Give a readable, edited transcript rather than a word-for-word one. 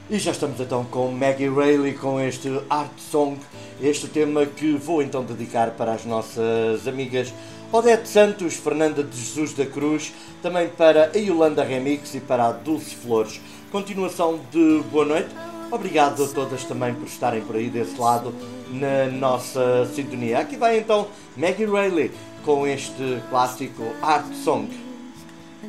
E já estamos então com Maggie Reilly com este Art Song, este tema que vou então dedicar para as nossas amigas Odete Santos, Fernanda de Jesus da Cruz, também para a Yolanda Remix e para a Dulce Flores. Continuação de boa noite. Obrigado a todas também por estarem por aí desse lado na nossa sintonia. Aqui vai então Maggie Reilly com este clássico Art Song.